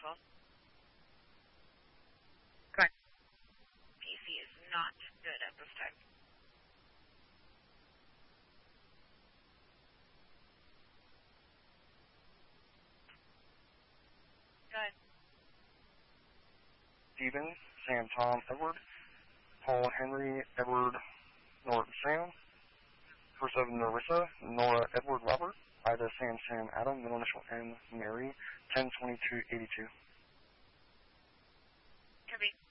12. Correct. PC is not good at this time. Go ahead. Stephen, Sam, Tom, Edward, Paul, Henry, Edward, Norton, Sam, first of Narissa, Nora, Edward, Robert, Ida, Sam, Sam, Adam, middle initial N, Mary, 102282. Copy.